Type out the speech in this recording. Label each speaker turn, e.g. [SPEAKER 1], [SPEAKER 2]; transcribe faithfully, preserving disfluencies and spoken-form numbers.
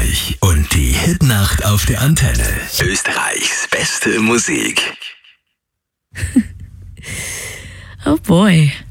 [SPEAKER 1] Österreich und die Hitnacht auf der Antenne. Österreichs beste Musik.
[SPEAKER 2] Oh boy.